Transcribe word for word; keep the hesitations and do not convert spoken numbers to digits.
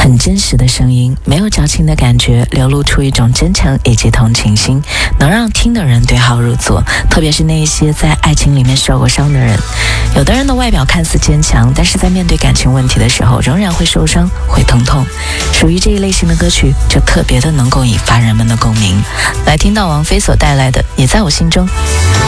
很真实的声音，没有矫情的感觉，流露出一种真诚以及同情心，能让听的人对号入座。特别是那一些在爱情里面受过伤的人，有的人的外表看似坚强，但是在面对感情问题的时候，仍然会受伤，会疼痛。属于这一类型的歌曲，就特别的能够引发人们的共鸣。来听到王菲所带来的《你在我心中》。